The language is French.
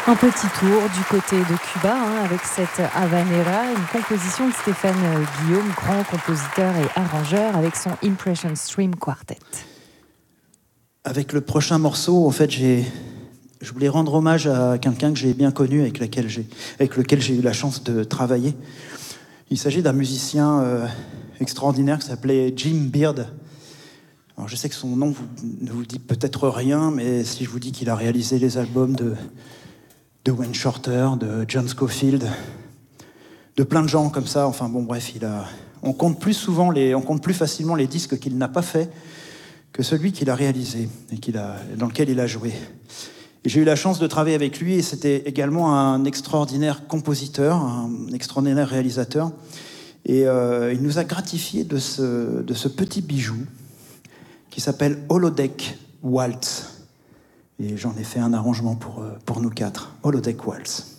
Un petit tour du côté de Cuba avec cette Habanera, une composition de Stéphane Guillaume, grand compositeur et arrangeur, avec son Impression Stream Quartet. Avec le prochain morceau, en fait, je voulais rendre hommage à quelqu'un que j'ai bien connu, avec lequel j'ai eu la chance de travailler. Il s'agit d'un musicien extraordinaire qui s'appelait Jim Beard. Alors, je sais que son nom ne vous dit peut-être rien, mais si je vous dis qu'il a réalisé les albums de Wayne Shorter, de John Scofield, de plein de gens comme ça, enfin bon, bref, on compte plus facilement les disques qu'il n'a pas fait que celui qu'il a réalisé et dans lequel il a joué. Et j'ai eu la chance de travailler avec lui, et c'était également un extraordinaire compositeur, un extraordinaire réalisateur. Et il nous a gratifié de ce petit bijou qui s'appelle Holodeck Waltz. Et j'en ai fait un arrangement pour nous quatre. Holodeck Waltz.